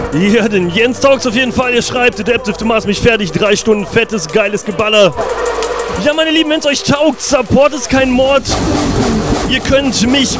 Ja, denn Jens Talks auf jeden Fall. Ihr schreibt, Adaptive, du machst mich fertig. 3 Stunden fettes, geiles Geballer. Ja, meine Lieben, wenn es euch taugt, Support ist kein Mord. Ihr könnt mich